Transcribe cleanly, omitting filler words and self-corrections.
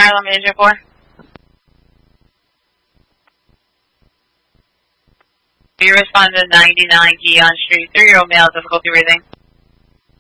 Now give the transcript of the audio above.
Let me engine 4. You responded to 99 Guion Street, 3-year-old male, difficulty breathing.